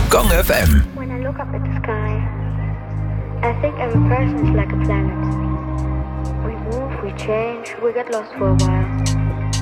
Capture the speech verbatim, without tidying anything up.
Gong F M. When I look up at the sky, I think every person is like a planet. We move, we change, we get lost for a while.